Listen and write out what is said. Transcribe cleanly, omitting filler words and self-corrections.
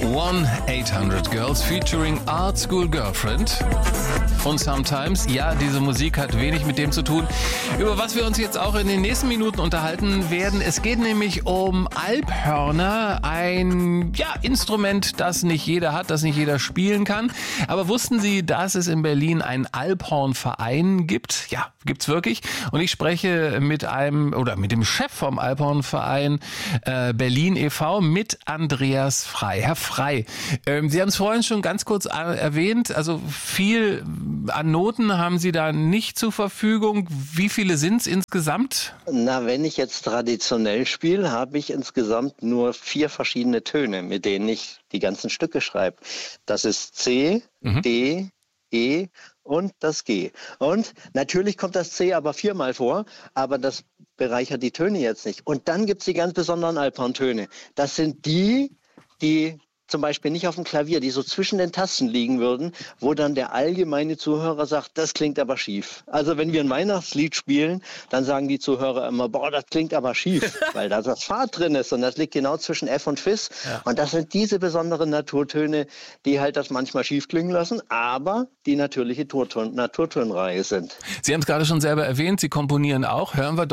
1-800-Girls featuring Art School Girlfriend. Und Sometimes, ja, diese Musik hat wenig mit dem zu tun, über was wir uns jetzt auch in den nächsten Minuten unterhalten werden. Es geht nämlich um Alphörner, ein Instrument, das nicht jeder hat, das nicht jeder spielen kann. Aber wussten Sie, dass es in Berlin einen Alphornverein gibt? Ja, gibt's wirklich. Und ich spreche mit dem Chef vom Alphornverein Berlin e.V. mit Andreas Frei. Herr Frei, Sie haben es vorhin schon ganz kurz erwähnt, also viel an Noten haben Sie da nicht zur Verfügung. Wie viele sind es insgesamt? Na, wenn ich jetzt traditionell spiele, habe ich insgesamt nur 4 verschiedene Töne, mit denen ich die ganzen Stücke schreibe. Das ist C, D, E und das G. Und natürlich kommt das C aber 4-mal vor, aber das bereichert die Töne jetzt nicht. Und dann gibt es die ganz besonderen Alphorntöne. Das sind die zum Beispiel nicht auf dem Klavier, die so zwischen den Tasten liegen würden, wo dann der allgemeine Zuhörer sagt, das klingt aber schief. Also wenn wir ein Weihnachtslied spielen, dann sagen die Zuhörer immer, boah, das klingt aber schief, weil da das Fad drin ist und das liegt genau zwischen F und Fis. Ja. Und das sind diese besonderen Naturtöne, die halt das manchmal schief klingen lassen, aber die natürliche Naturtonreihe sind. Sie haben es gerade schon selber erwähnt, Sie komponieren auch. Hören wir